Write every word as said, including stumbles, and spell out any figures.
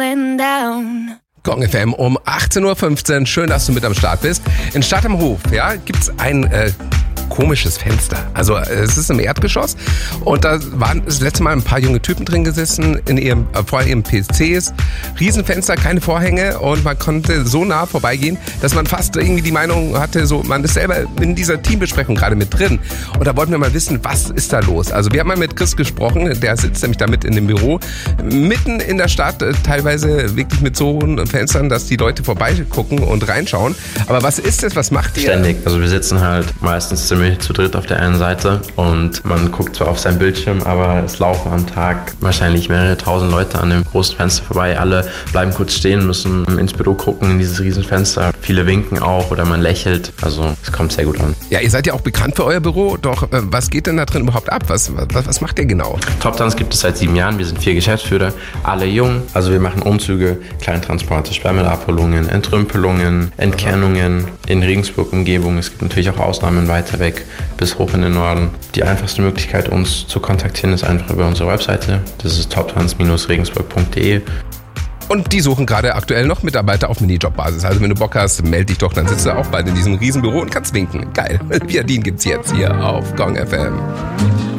and down. Gong F M um achtzehn Uhr fünfzehn. Schön, dass du mit am Start bist. In Stadt am Hof, ja, gibt's ein äh, komisches Fenster. Also es ist im Erdgeschoss und da waren das letzte Mal ein paar junge Typen drin gesessen in ihrem, äh, vor ihren P Cs. Riesenfenster, keine Vorhänge und man konnte so nah vorbeigehen, dass man fast irgendwie die Meinung hatte, so man ist selber in dieser Teambesprechung gerade mit drin. Und da wollten wir mal wissen, was ist da los? Also wir haben mal mit Chris gesprochen, der sitzt nämlich da mit in dem Büro, mitten in der Stadt, äh, teilweise wirklich mit so hohen Fenstern, dass die Leute vorbeigucken und reinschauen. Aber was ist das? Was macht ihr? Ständig. Also wir sitzen halt meistens ziemlich zu dritt auf der einen Seite und man guckt zwar auf sein Bildschirm, aber es laufen am Tag wahrscheinlich mehrere tausend Leute an dem großen Fenster vorbei. Alle bleiben kurz stehen, müssen ins Büro gucken in dieses Riesenfenster. Viele winken auch oder man lächelt. Also es kommt sehr gut an. Ja, ihr seid ja auch bekannt für euer Büro. Doch äh, was geht denn da drin überhaupt ab? Was, was, was macht ihr genau? Top-Tanz gibt es seit sieben Jahren. Wir sind vier Geschäftsführer, alle jung. Also wir machen Umzüge, Kleintransporte, Sperrmüllabholungen, Entrümpelungen, Entkernungen in Regensburg-Umgebung. Es gibt natürlich auch Ausnahmen weiter weg bis hoch in den Norden. Die einfachste Möglichkeit, uns zu kontaktieren, ist einfach über unsere Webseite. Das ist toptanz regensburg punkt de. Und die suchen gerade aktuell noch Mitarbeiter auf Minijobbasis. Also wenn du Bock hast, melde dich doch, dann sitzt du auch bald in diesem Riesenbüro und kannst winken. Geil. Viadin gibt's jetzt hier auf Gong F M.